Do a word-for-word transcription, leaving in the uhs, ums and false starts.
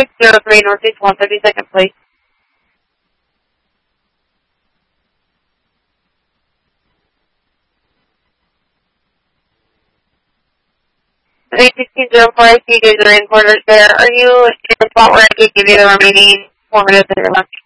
six zero three Northeast one thirty-second, please. eight sixteen zero four, I see you guys are in quarters there. Are you in a spot where I could give you the remaining four minutes of your lunch?